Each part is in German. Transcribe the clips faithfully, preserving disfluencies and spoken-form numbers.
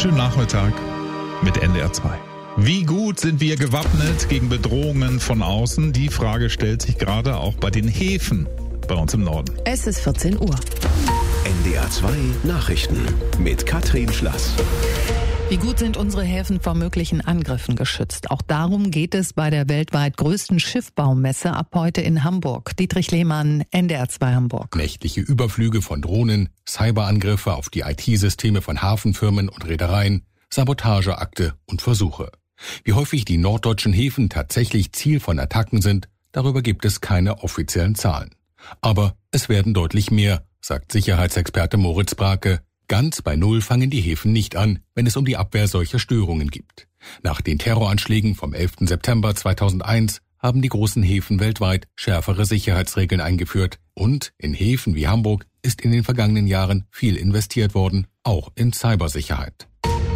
Schönen Nachmittag mit N D R zwei. Wie gut sind wir gewappnet gegen Bedrohungen von außen? Die Frage stellt sich gerade auch bei den Häfen bei uns im Norden. Es ist vierzehn Uhr. N D R zwei Nachrichten mit Katrin Schlass. Wie gut sind unsere Häfen vor möglichen Angriffen geschützt? Auch darum geht es bei der weltweit größten Schiffbaumesse ab heute in Hamburg. Dietrich Lehmann, N D R zwei Hamburg. Nächtliche Überflüge von Drohnen, Cyberangriffe auf die I T-Systeme von Hafenfirmen und Reedereien, Sabotageakte und Versuche. Wie häufig die norddeutschen Häfen tatsächlich Ziel von Attacken sind, darüber gibt es keine offiziellen Zahlen. Aber es werden deutlich mehr, sagt Sicherheitsexperte Moritz Brake. Ganz bei Null fangen die Häfen nicht an, wenn es um die Abwehr solcher Störungen geht. Nach den Terroranschlägen vom elften September zweitausendeins haben die großen Häfen weltweit schärfere Sicherheitsregeln eingeführt. Und in Häfen wie Hamburg ist in den vergangenen Jahren viel investiert worden, auch in Cybersicherheit.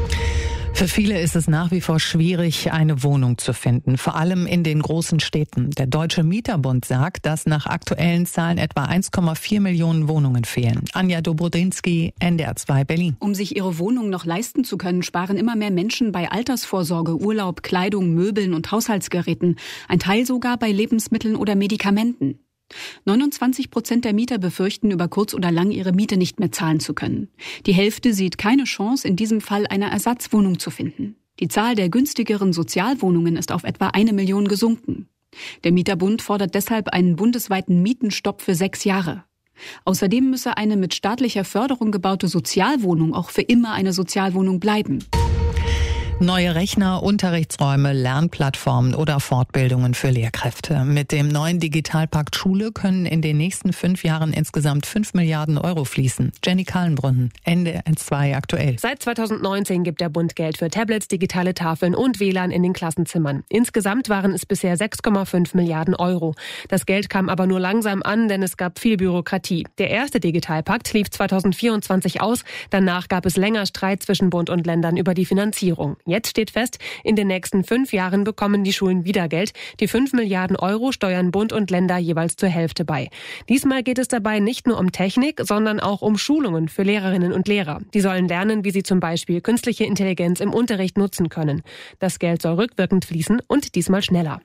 Für viele ist es nach wie vor schwierig, eine Wohnung zu finden, vor allem in den großen Städten. Der Deutsche Mieterbund sagt, dass nach aktuellen Zahlen etwa eins Komma vier Millionen Wohnungen fehlen. Anja Dobrodinsky, N D R zwei Berlin. Um sich ihre Wohnung noch leisten zu können, sparen immer mehr Menschen bei Altersvorsorge, Urlaub, Kleidung, Möbeln und Haushaltsgeräten, ein Teil sogar bei Lebensmitteln oder Medikamenten. neunundzwanzig Prozent der Mieter befürchten, über kurz oder lang ihre Miete nicht mehr zahlen zu können. Die Hälfte sieht keine Chance, in diesem Fall eine Ersatzwohnung zu finden. Die Zahl der günstigeren Sozialwohnungen ist auf etwa eine Million gesunken. Der Mieterbund fordert deshalb einen bundesweiten Mietenstopp für sechs Jahre. Außerdem müsse eine mit staatlicher Förderung gebaute Sozialwohnung auch für immer eine Sozialwohnung bleiben. Neue Rechner, Unterrichtsräume, Lernplattformen oder Fortbildungen für Lehrkräfte. Mit dem neuen Digitalpakt Schule können in den nächsten fünf Jahren insgesamt fünf Milliarden Euro fließen. Jenny Kahlenbrunn, N D R zwei aktuell. Seit zweitausendneunzehn gibt der Bund Geld für Tablets, digitale Tafeln und W L A N in den Klassenzimmern. Insgesamt waren es bisher sechs Komma fünf Milliarden Euro. Das Geld kam aber nur langsam an, denn es gab viel Bürokratie. Der erste Digitalpakt lief zweitausendvierundzwanzig aus. Danach gab es länger Streit zwischen Bund und Ländern über die Finanzierung. Jetzt steht fest, in den nächsten fünf Jahren bekommen die Schulen wieder Geld. Die fünf Milliarden Euro steuern Bund und Länder jeweils zur Hälfte bei. Diesmal geht es dabei nicht nur um Technik, sondern auch um Schulungen für Lehrerinnen und Lehrer. Die sollen lernen, wie sie zum Beispiel künstliche Intelligenz im Unterricht nutzen können. Das Geld soll rückwirkend fließen und diesmal schneller.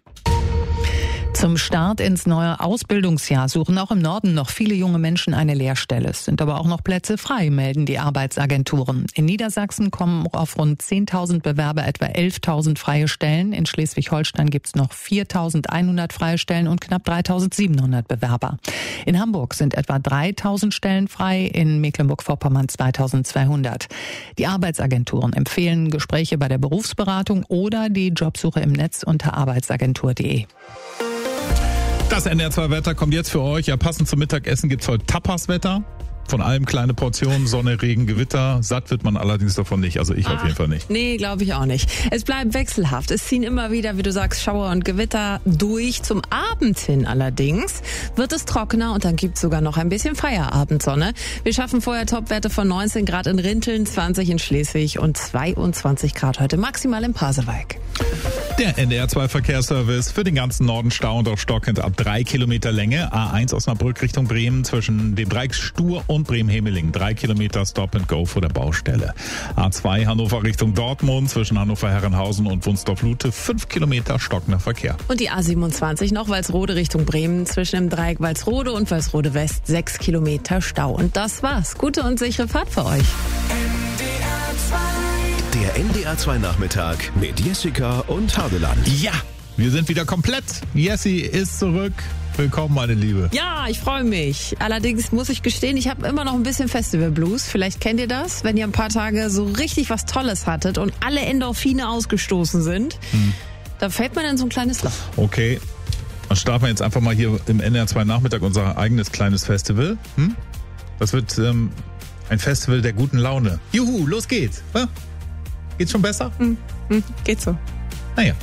Zum Start ins neue Ausbildungsjahr suchen auch im Norden noch viele junge Menschen eine Lehrstelle. Es sind aber auch noch Plätze frei, melden die Arbeitsagenturen. In Niedersachsen kommen auf rund zehntausend Bewerber etwa elftausend freie Stellen. In Schleswig-Holstein gibt es noch viertausendeinhundert freie Stellen und knapp dreitausendsiebenhundert Bewerber. In Hamburg sind etwa dreitausend Stellen frei, in Mecklenburg-Vorpommern zweitausendzweihundert. Die Arbeitsagenturen empfehlen Gespräche bei der Berufsberatung oder die Jobsuche im Netz unter arbeitsagentur punkt de. Das N D R zwei Wetter kommt jetzt für euch. Ja, passend zum Mittagessen gibt's heute Tapas-Wetter. Von allem kleine Portionen, Sonne, Regen, Gewitter. Satt wird man allerdings davon nicht, also ich ah, auf jeden Fall nicht. Nee, glaube ich auch nicht. Es bleibt wechselhaft. Es ziehen immer wieder, wie du sagst, Schauer und Gewitter durch. Zum Abend hin allerdings wird es trockener und dann gibt's sogar noch ein bisschen Feierabendsonne. Wir schaffen vorher Topwerte von neunzehn Grad in Rinteln, zwanzig in Schleswig und zweiundzwanzig Grad heute maximal in Pasewalk. Der N D R zwei Verkehrsservice für den ganzen Norden stauend auf stockend ab drei Kilometer Länge. A eins Osnabrück Richtung Bremen zwischen dem Dreieck Stur und Bremen-Hemeling. Drei Kilometer Stop and Go vor der Baustelle. A zwei Hannover Richtung Dortmund zwischen Hannover-Herrenhausen und Wunsdorf-Lute. Fünf Kilometer stockender Verkehr. Und die A siebenundzwanzig noch Walsrode Richtung Bremen zwischen dem Dreieck Walsrode und Walsrode West. Sechs Kilometer Stau. Und das war's. Gute und sichere Fahrt für euch. Der N D R zwei Nachmittag mit Jessica und Hadeland. Ja, wir sind wieder komplett. Jessie ist zurück. Willkommen, meine Liebe. Ja, ich freue mich. Allerdings muss ich gestehen, ich habe immer noch ein bisschen Festival-Blues. Vielleicht kennt ihr das, wenn ihr ein paar Tage so richtig was Tolles hattet und alle Endorphine ausgestoßen sind. Hm. Da fällt man in so ein kleines Loch. Okay, dann starten wir jetzt einfach mal hier im N D R zwei Nachmittag unser eigenes kleines Festival. Hm? Das wird ähm, ein Festival der guten Laune. Juhu, los geht's. Ha? Geht's schon besser? Hm. Hm. Geht so. Naja.